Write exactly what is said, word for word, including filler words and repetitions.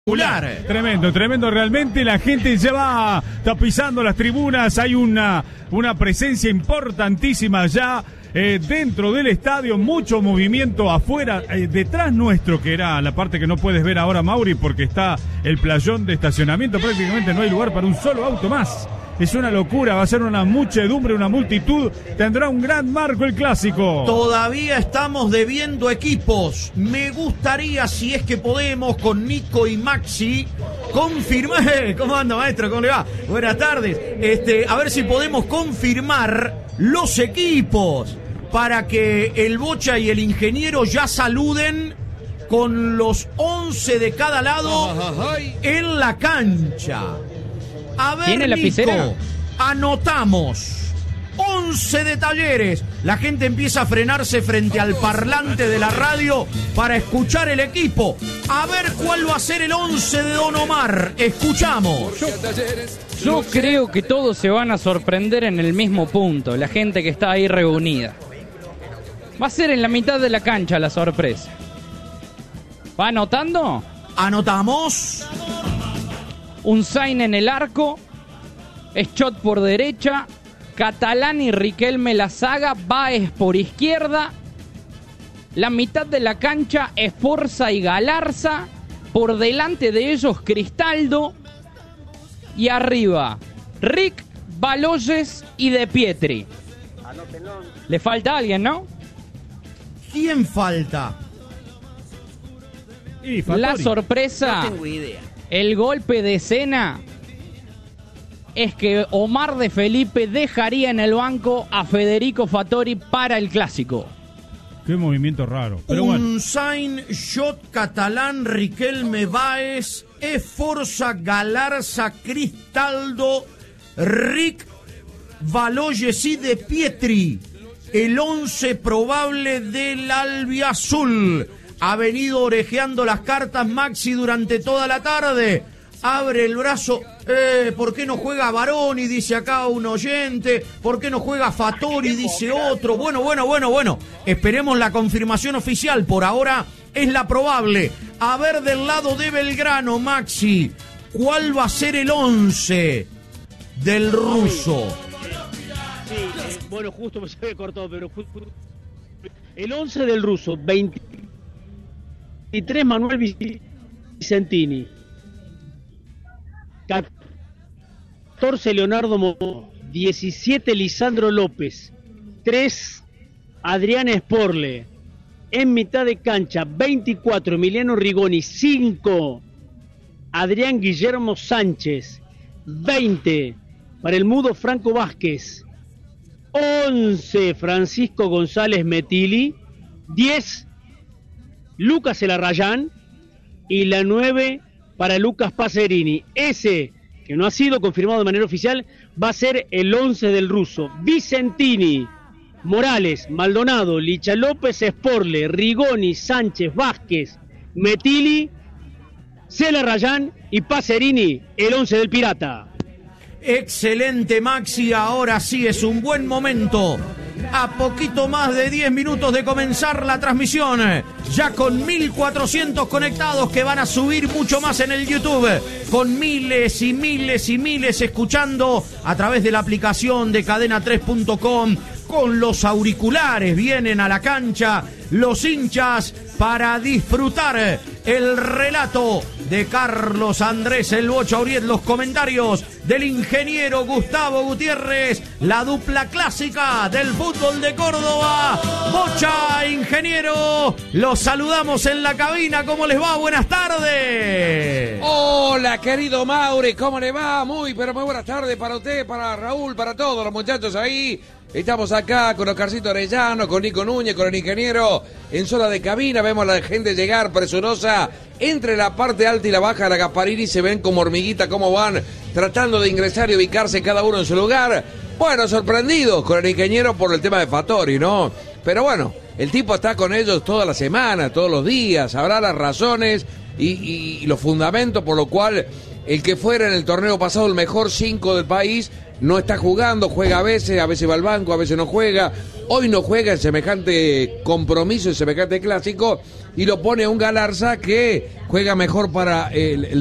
Tremendo, tremendo realmente, la gente ya va tapizando las tribunas, hay una, una presencia importantísima ya eh, dentro del estadio, mucho movimiento afuera, eh, detrás nuestro, que era la parte que no puedes ver ahora, Mauri, porque está el playón de estacionamiento, prácticamente no hay lugar para un solo auto más. Es una locura, va a ser una muchedumbre, una multitud, tendrá un gran marco el clásico. Todavía estamos debiendo equipos. Me gustaría, si es que podemos, con Nico y Maxi, confirmar. ¿Cómo anda, maestro? ¿Cómo le va? Buenas tardes. Este, a ver si podemos confirmar los equipos para que el Bocha y el ingeniero ya saluden con los once de cada lado en la cancha. A ver, ¿tiene lapicera? Nico, anotamos once de Talleres. La gente empieza a frenarse frente al parlante de la radio para escuchar el equipo. A ver cuál va a ser el once de Don Omar. Escuchamos. Yo, yo creo que todos se van a sorprender en el mismo punto, la gente que está ahí reunida. Va a ser en la mitad de la cancha la sorpresa. ¿Va anotando? Anotamos. Un Zain en el arco, Schott por derecha, Catalán y Riquelme la saga, Báez por izquierda, la mitad de la cancha Esforza y Galarza, por delante de ellos Cristaldo, y arriba Rick, Baloyes y De Pietri. Le falta alguien, ¿no? ¿Quién falta? Y la sorpresa. No tengo idea. El golpe de escena es que Omar de Felipe dejaría en el banco a Federico Fattori para el clásico. Qué movimiento raro. Pero Un bueno. Zain, Schott, Catalán, Riquelme, Báez, Esforza, Galarza, Cristaldo, Rick, Baloyes y De Pietri. El once probable del albiazul. Ha venido orejeando las cartas Maxi durante toda la tarde. Abre el brazo. Eh, ¿Por qué no juega Baroni? Dice acá un oyente. ¿Por qué no juega Fattori? Dice otro. Bueno, bueno, bueno, bueno. Esperemos la confirmación oficial. Por ahora es la probable. A ver del lado de Belgrano, Maxi. ¿Cuál va a ser el once del ruso? Sí, bueno, justo me se había cortado, pero el once del ruso, veintitrés Manuel Vicentini, catorce Leonardo Mo, diecisiete Lisandro López, tres Adrián Sporle, en mitad de cancha veinticuatro Emiliano Rigoni, cinco Adrián Guillermo Sánchez, veinte para el mudo Franco Vázquez, once Francisco González Metili, diez Lucas Elarrayán y la nueve para Lucas Pacerini. Ese, que no ha sido confirmado de manera oficial, va a ser el once del ruso. Vicentini, Morales, Maldonado, Licha López, Sporle, Rigoni, Sánchez, Vázquez, Metili, Elarrayán y Pacerini, el once del Pirata. Excelente, Maxi, ahora sí es un buen momento. A poquito más de diez minutos de comenzar la transmisión, ya con mil cuatrocientos conectados que van a subir mucho más en el YouTube, con miles y miles y miles escuchando a través de la aplicación de cadena tres punto com, con los auriculares vienen a la cancha los hinchas para disfrutar el relato de Carlos Andrés El Bocha Uriet, los comentarios del ingeniero Gustavo Gutiérrez, la dupla clásica del fútbol de Córdoba. Bocha, ingeniero, los saludamos en la cabina. ¿Cómo les va? Buenas tardes. Hola, querido Mauri, ¿cómo le va? Muy, pero muy buenas tardes para usted, para Raúl, para todos los muchachos ahí. Estamos acá con Oscarcito Arellano, con Nico Núñez, con el ingeniero en zona de cabina. Vemos a la gente llegar presurosa entre la parte alta y la baja de la Gasparini. Se ven como hormiguita cómo van tratando de ingresar y ubicarse cada uno en su lugar. Bueno, sorprendidos con el ingeniero por el tema de Fattori, ¿no? Pero bueno, el tipo está con ellos toda la semana, todos los días. Habrá las razones y, y, y los fundamentos por lo cual el que fuera en el torneo pasado el mejor cinco del país, no está jugando, juega a veces, a veces va al banco, a veces no juega. Hoy no juega en semejante compromiso, en semejante clásico, y lo pone a un Galarza que juega mejor para el, el